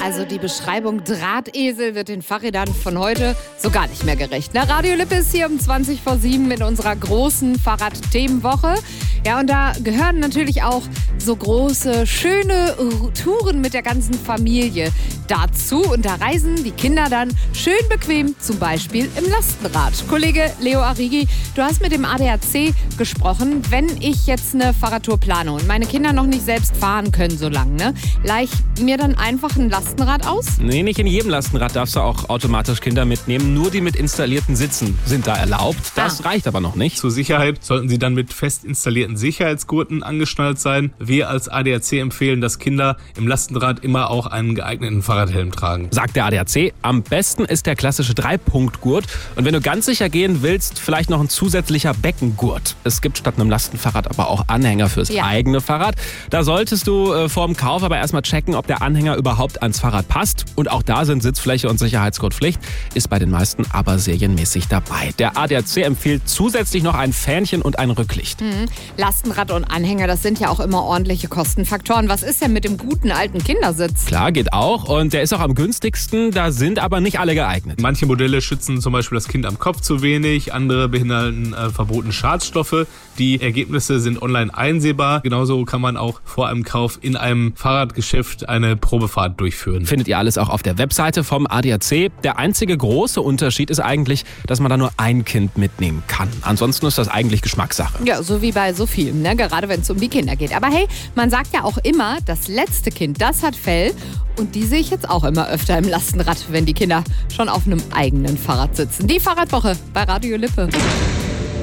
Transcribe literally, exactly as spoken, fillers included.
Also die Beschreibung Drahtesel wird den Fahrrädern von heute so gar nicht mehr gerecht. Na, Radio Lippe ist hier um zwanzig vor sieben in unserer großen Fahrradthemenwoche. Ja, und da gehören natürlich auch so große, schöne Touren mit der ganzen Familie dazu. Und da reisen die Kinder dann schön bequem, zum Beispiel im Lastenrad. Kollege Leo Arrighi, du hast mit dem A D A C gesprochen. Wenn ich jetzt eine Fahrradtour plane und meine Kinder noch nicht selbst fahren können so lange, ne, leih ich mir dann einfach ein Lastenrad aus? Nee, nicht in jedem Lastenrad darfst du auch automatisch Kinder mitnehmen. Nur die mit installierten Sitzen sind da erlaubt. Das ah. reicht aber noch nicht. Zur Sicherheit sollten sie dann mit fest installierten Sicherheitsgurten angeschnallt sein. Wir als A D A C empfehlen, dass Kinder im Lastenrad immer auch einen geeigneten Fahrradhelm tragen. Sagt der A D A C, am besten ist der klassische Dreipunktgurt. Und wenn du ganz sicher gehen willst, vielleicht noch ein zusätzlicher Beckengurt. Es gibt statt einem Lastenfahrrad aber auch Anhänger fürs ja. eigene Fahrrad. Da solltest du äh, vor dem Kauf aber erstmal checken, ob der Anhänger überhaupt ans Fahrrad passt. Und auch da sind Sitzfläche und Sicherheitsgurt Pflicht. Ist bei den meisten aber serienmäßig dabei. Der A D A C empfiehlt zusätzlich noch ein Fähnchen und ein Rücklicht. Mhm. Lastenrad und Anhänger, das sind ja auch immer ordentliche Kostenfaktoren. Was ist denn mit dem guten alten Kindersitz? Klar, geht auch. Und der ist auch am günstigsten. Da sind aber nicht alle geeignet. Manche Modelle schützen zum Beispiel das Kind am Kopf zu wenig. Andere behindern äh, verbotene Schadstoffe. Die Ergebnisse sind online einsehbar. Genauso kann man auch vor einem Kauf in einem Fahrradgeschäft eine Probefahrt durchführen. Findet ihr alles auch auf der Webseite vom A D A C. Der einzige große Unterschied ist eigentlich, dass man da nur ein Kind mitnehmen kann. Ansonsten ist das eigentlich Geschmackssache. Ja, so wie bei so vielen, ne? Gerade wenn es um die Kinder geht. Aber hey, man sagt ja auch immer, das letzte Kind, das hat Fell. Und die sehe ich jetzt auch immer öfter im Lastenrad, wenn die Kinder schon auf einem eigenen Fahrrad sitzen. Die Fahrradwoche bei Radio Lippe.